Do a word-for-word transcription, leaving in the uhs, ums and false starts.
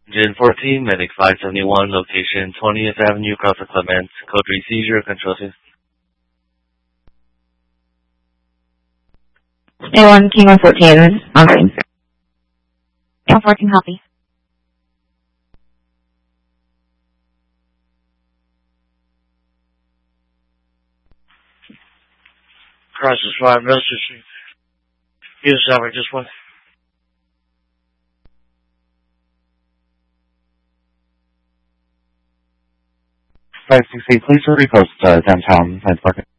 Engine fourteen, Medic five seventy-one, location twentieth Avenue, Crawford Clement, code three seizure, control two. A one, King one fourteen, on scene. one fourteen, copy. Crisis five, Mister Use average, just one. five six eight, please repost uh, downtown Hyde Park.